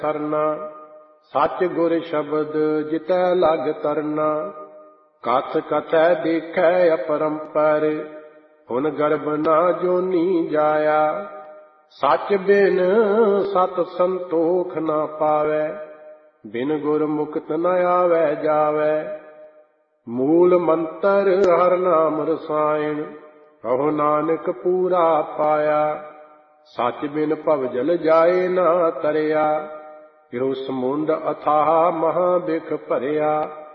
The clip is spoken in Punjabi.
ਸਰਨਾ। ਸੱਚ ਗੁਰ ਸ਼ਬਦ ਜਿਤੈ ਲਗ ਤਰਨਾ। ਕਥ ਕਥੈ ਦੇਖੈ ਅਪਰੰਪਰ। ਹੁਨ ਗਰਭ ਨਾ ਜੋਨੀ ਜਾਇਆ। ਸੱਚ ਬਿਨ ਸਤ ਸੰਤੋਖ ਨਾ ਪਾਵੈ। ਬਿਨ ਗੁਰ ਮੁਕਤ ਨ ਆਵੈ ਜਾਵੈ। ਮੂਲ ਮੰਤਰ ਹਰਿ ਨਾਮ ਰਸਾਇਣ। ਕਹੋ ਨਾਨਕ ਪੂਰਾ ਪਾਇਆ। ਸੱਚ ਬਿਨ ਭਵਜਲ ਜਾਏ ਨਾ ਤਰਿਆ। ਇਹੋ ਸਮੁੰਦ ਅਥਾਹ ਮਹਾ ਬਿਖ ਭਰਿਆ।